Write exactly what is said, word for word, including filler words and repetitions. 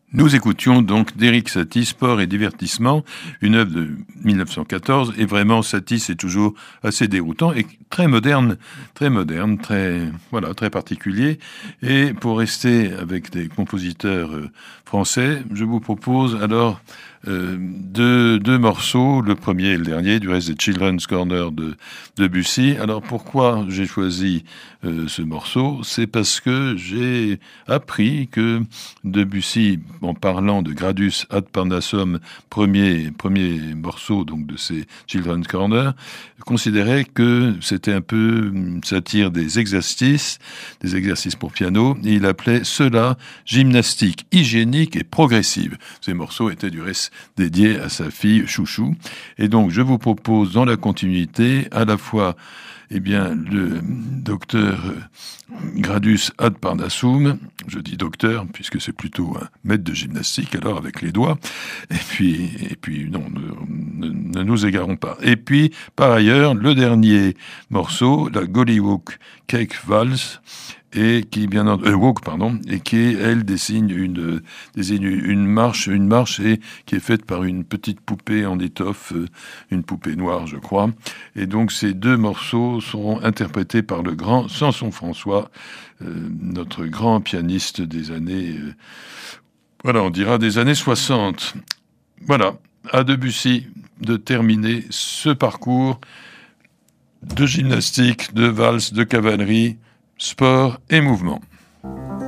Nous écoutions donc d'Éric Satie, Sport et divertissement, une œuvre de mille neuf cent quatorze, et vraiment Satie c'est toujours assez déroutant et très moderne, très moderne, très voilà, très particulier. Et pour rester avec des compositeurs euh, français, je vous propose alors euh, deux, deux morceaux, le premier et le dernier, du reste des Children's Corner de Debussy. Alors pourquoi j'ai choisi euh, ce morceau? C'est parce que j'ai appris que Debussy, en parlant de Gradus ad Parnassum, premier, premier morceau donc de ces Children's Corner, considérait que c'était un peu une satire des exercices, des exercices pour piano, et il appelait cela gymnastique hygiénique et progressive. Ces morceaux étaient du reste dédiés à sa fille Chouchou. Et donc je vous propose dans la continuité à la fois eh bien, le docteur Gradus ad Parnassum, je dis docteur, puisque c'est plutôt un maître de gymnastique, alors avec les doigts, et puis, et puis non, ne, ne, ne nous égarons pas. Et puis, par ailleurs, le dernier morceau, la Gollywog Cake Valse, et qui bien euh, walk pardon et qui elle dessine une désigne une marche une marche et qui est faite par une petite poupée en étoffe, une poupée noire je crois, et donc ces deux morceaux seront interprétés par le grand Samson François, euh, notre grand pianiste des années euh, voilà on dira des années soixante. Voilà, à Debussy de terminer ce parcours de gymnastique, de valse, de cavalerie, sport et mouvement.